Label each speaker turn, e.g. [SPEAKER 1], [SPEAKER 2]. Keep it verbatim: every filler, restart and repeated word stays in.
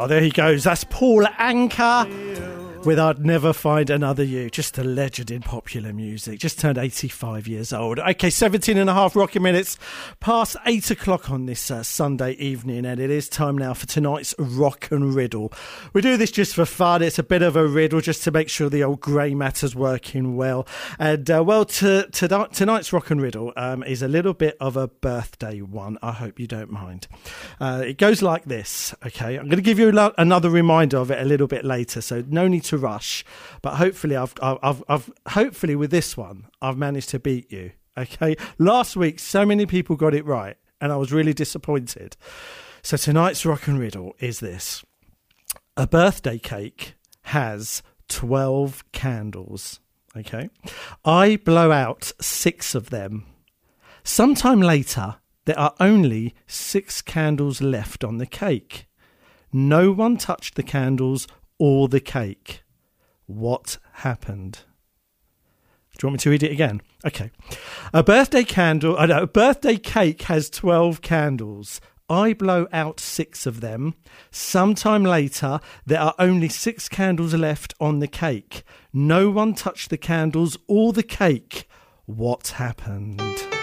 [SPEAKER 1] Oh, there he goes. That's Paul Anka with I'd Never Find Another You. Just a legend in popular music. Just turned eighty-five years old. Okay, seventeen and a half rocking minutes past eight o'clock on this uh, Sunday evening, and it is time now for tonight's Rock and Riddle. We do this just for fun. It's a bit of a riddle just to make sure the old grey matter's working well. And, uh, well, to, to, tonight's Rock and Riddle um, is a little bit of a birthday one. I hope you don't mind. Uh, it goes like this, okay? I'm going to give you lo- another reminder of it a little bit later, so no need to rush, but hopefully I've, I've, I've, hopefully with this one, I've managed to beat you. Okay. Last week, so many people got it right, and I was really disappointed. So tonight's Rock and Riddle is this: a birthday cake has twelve candles. Okay. I blow out six of them. Sometime later, there are only six candles left on the cake. No one touched the candles or the cake. What happened? Do you want me to read it again? Okay. A birthday candle, uh, no, a birthday cake has twelve candles. I blow out six of them. Sometime later, there are only six candles left on the cake. No one touched the candles or the cake. What happened?